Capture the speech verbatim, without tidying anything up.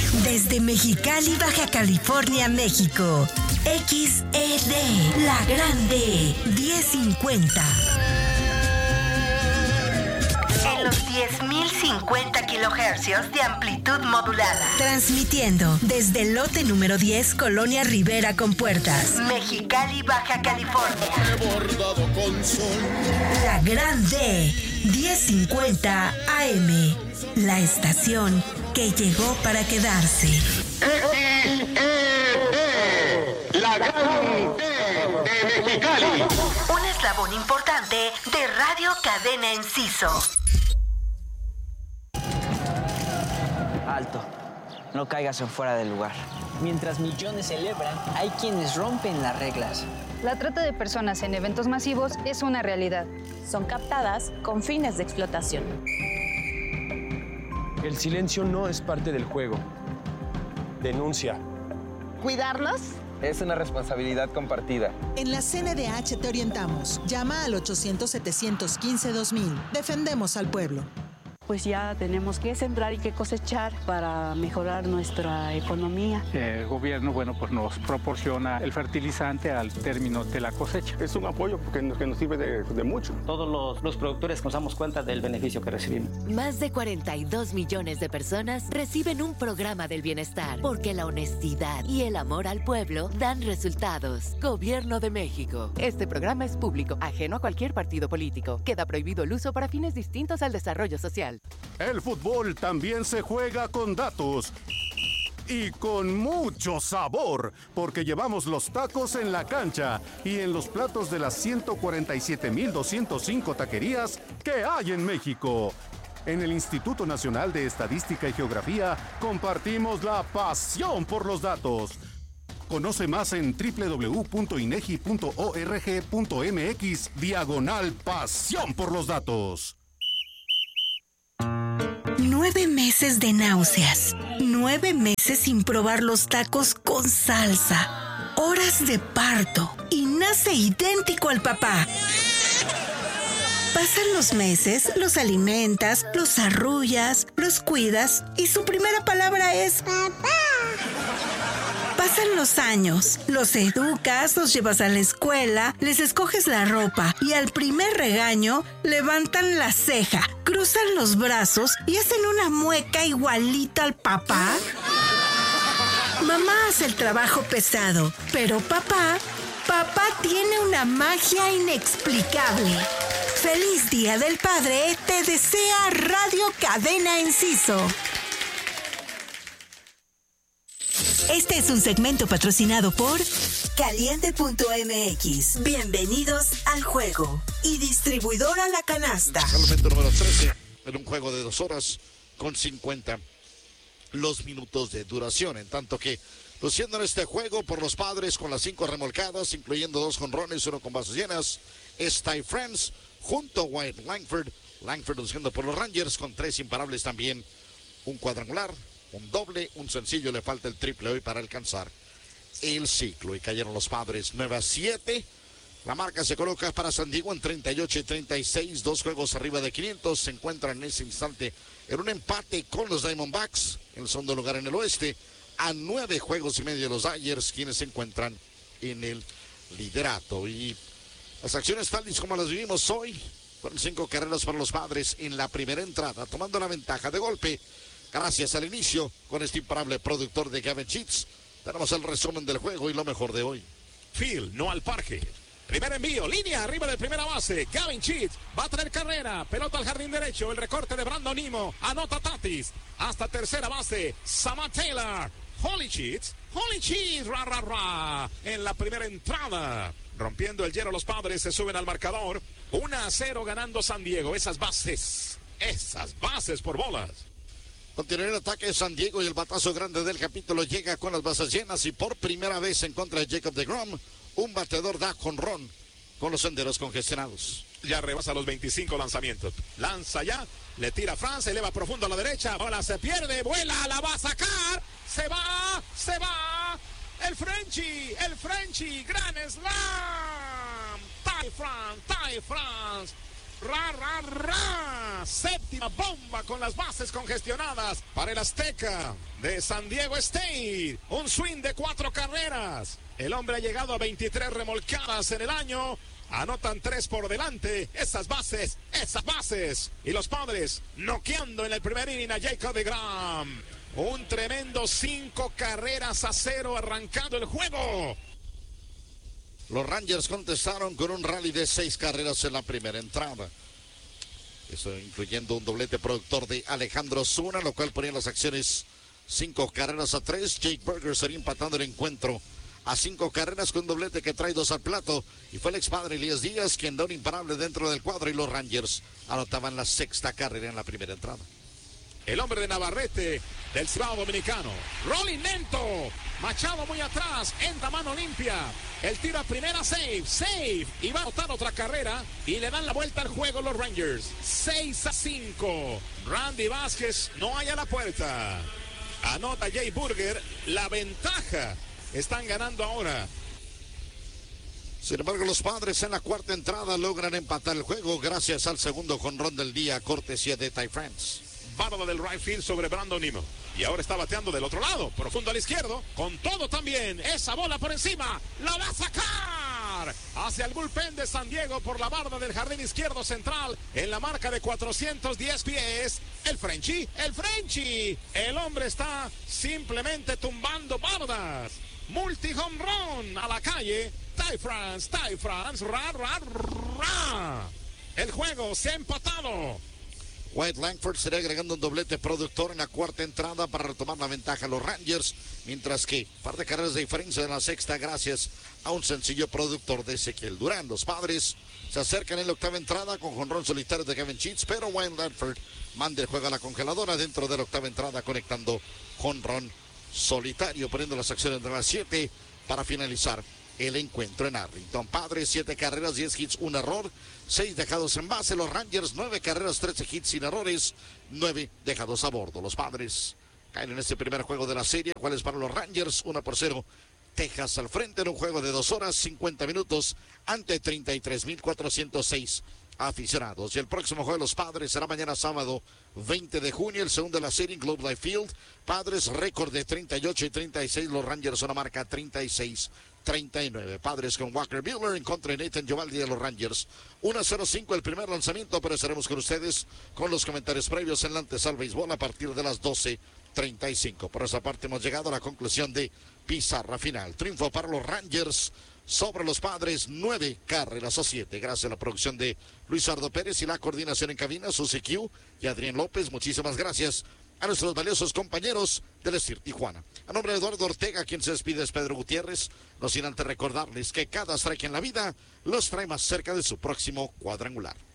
Desde Mexicali, Baja California, México. X E D, La Grande, diez cincuenta. En los diez mil cincuenta kilohercios de amplitud modulada. Transmitiendo desde el lote número diez, Colonia Rivera con Puertas, Mexicali, Baja California. Bordado con sol. La Grande, diez cincuenta A M. La estación que llegó para quedarse. X E D, La Grande de Mexicali. Un eslabón importante de Radio Cadena Enciso. Alto, no caigas en fuera del lugar. Mientras millones celebran, hay quienes rompen las reglas. La trata de personas en eventos masivos es una realidad. Son captadas con fines de explotación. El silencio no es parte del juego. Denuncia. ¿Cuidarlos? Es una responsabilidad compartida. En la C N D H te orientamos. Llama al ochocientos, setecientos quince, dos mil. Defendemos al pueblo. Pues ya tenemos que sembrar y que cosechar para mejorar nuestra economía. El gobierno, bueno, pues nos proporciona el fertilizante al término de la cosecha. Es un apoyo porque nos, que nos sirve de, de mucho. Todos los, los productores nos damos cuenta del beneficio que recibimos. Más de cuarenta y dos millones de personas reciben un programa del bienestar porque la honestidad y el amor al pueblo dan resultados. Gobierno de México. Este programa es público, ajeno a cualquier partido político. Queda prohibido el uso para fines distintos al desarrollo social. El fútbol también se juega con datos y con mucho sabor, porque llevamos los tacos en la cancha y en los platos de las ciento cuarenta y siete mil doscientos cinco taquerías que hay en México. En el Instituto Nacional de Estadística y Geografía compartimos la pasión por los datos. Conoce más en doble u doble u doble u punto inegi punto org punto mx diagonal pasión por los datos. Nueve meses de náuseas. Nueve meses sin probar los tacos con salsa. Horas de parto. Y nace idéntico al papá. Pasan los meses, los alimentas, los arrullas, los cuidas y su primera palabra es papá. Pasan los años, los educas, los llevas a la escuela, les escoges la ropa y al primer regaño levantan la ceja, cruzan los brazos y hacen una mueca igualita al papá. Mamá hace el trabajo pesado, pero papá, papá tiene una magia inexplicable. Feliz Día del Padre, te desea Radio Cadena Enciso. Este es un segmento patrocinado por Caliente punto m x. Bienvenidos al juego. Y distribuidora La Canasta. Elemento número trece, en un juego de dos horas con cincuenta los minutos de duración. En tanto que, luciendo en este juego por los Padres con las cinco remolcadas, incluyendo dos jonrones, uno con bases llenas, es Ty France junto a Wyatt Langford. Langford luciendo por los Rangers con tres imparables también, un cuadrangular, un doble, un sencillo, le falta el triple hoy para alcanzar el ciclo. Y cayeron los Padres nueve a siete. La marca se coloca para San Diego en treinta y ocho y treinta y seis. Dos juegos arriba de quinientos. Se encuentran en ese instante en un empate con los Diamondbacks, en el segundo lugar en el oeste. A nueve juegos y medio de los Dodgers, quienes se encuentran en el liderato. Y las acciones tal y como las vivimos hoy, fueron cinco carreras para los Padres en la primera entrada, tomando la ventaja de golpe. Gracias al inicio, con este imparable productor de Gavin Sheets, tenemos el resumen del juego y lo mejor de hoy. Phil, no al parque. Primer envío, línea arriba de primera base. Gavin Sheets va a tener carrera. Pelota al jardín derecho. El recorte de Brandon Nimmo. Anota Tatis. Hasta tercera base. Samad Taylor. Holy Sheets. Holy Sheets. Ra, ra, ra. En la primera entrada. Rompiendo el hielo, los Padres se suben al marcador. uno a cero ganando San Diego. Esas bases. Esas bases por bolas. Continúa el ataque de San Diego y el batazo grande del capítulo llega con las bases llenas y por primera vez en contra de Jacob deGrom, un batedor da jonrón con los senderos congestionados. Ya rebasa los veinticinco lanzamientos. Lanza ya, le tira France, eleva profundo a la derecha, bola se pierde, vuela, la va a sacar, se va, se va, el Frenchie, el Frenchie, gran slam, Ty France, Ty France. Ra, ra, ra. Séptima bomba con las bases congestionadas para el Azteca de San Diego State. Un swing de cuatro carreras. El hombre ha llegado a veintitrés remolcadas en el año. Anotan tres por delante. Esas bases, esas bases. Y los Padres noqueando en el primer inning a Jacob deGrom. Un tremendo cinco carreras a cero arrancando el juego. Los Rangers contestaron con un rally de seis carreras en la primera entrada. Eso incluyendo un doblete productor de Alejandro Zuna, lo cual ponía las acciones cinco carreras a tres. Jake Burger sería empatando el encuentro a cinco carreras con un doblete que trae dos al plato. Y fue el ex padre Elías Díaz quien da un imparable dentro del cuadro y los Rangers anotaban la sexta carrera en la primera entrada. El hombre de Navarrete del Cibao Dominicano. Rolling lento. Machado muy atrás. Entra mano limpia. El tiro a primera. Save. Save. Y va a anotar otra carrera. Y le dan la vuelta al juego los Rangers. seis a cinco. Randy Vázquez no hay a la puerta. Anota Jay Burger. La ventaja. Están ganando ahora. Sin embargo, los Padres en la cuarta entrada logran empatar el juego gracias al segundo jonrón del día, cortesía de Ty France. Barba del right field sobre Brandon Nimmo. Y ahora está bateando del otro lado, profundo al izquierdo, con todo también. Esa bola por encima, la va a sacar hacia el bullpen de San Diego por la barda del jardín izquierdo central, en la marca de cuatrocientos diez pies. El Frenchie, el Frenchie. El hombre está simplemente tumbando bardas. Multi home run a la calle. Ty France, Ty France, ra, ra, ra. El juego se ha empatado. Wyatt Langford sería agregando un doblete productor en la cuarta entrada para retomar la ventaja a los Rangers, mientras que par de carreras de diferencia en la sexta gracias a un sencillo productor de Ezequiel Durán. Los Padres se acercan en la octava entrada con jonrón solitario de Kevin Cheats, pero Wyatt Langford manda el juego a la congeladora dentro de la octava entrada conectando jonrón solitario, poniendo las acciones de las siete para finalizar el encuentro en Arlington. Padres, siete carreras, diez hits, un error, seis dejados en base. Los Rangers, nueve carreras, trece hits sin errores, nueve dejados a bordo. Los Padres caen en este primer juego de la serie, cuál es para los Rangers, uno por cero. Texas al frente en un juego de dos horas, cincuenta minutos, ante treinta y tres mil cuatrocientos seis aficionados. Y el próximo juego de los Padres será mañana sábado veinte de junio, el segundo de la serie en Globe Life Field. Padres récord de treinta y ocho y treinta y seis, los Rangers una marca treinta y seis treinta y nueve. Padres con Walker Buehler en contra de Nathan Eovaldi de los Rangers. uno cero cinco el primer lanzamiento, pero estaremos con ustedes con los comentarios previos en la antesala béisbol a partir de las doce treinta y cinco. Por esa parte hemos llegado a la conclusión de pizarra final. Triunfo para los Rangers sobre los Padres, nueve carreras a siete. Gracias a la producción de Luis Ardo Pérez y la coordinación en cabina, Susi Q y Adrián López. Muchísimas gracias a nuestros valiosos compañeros del S T I R Tijuana. A nombre de Eduardo Ortega, quien se despide es Pedro Gutiérrez. No sin antes recordarles que cada strike en la vida los trae más cerca de su próximo cuadrangular.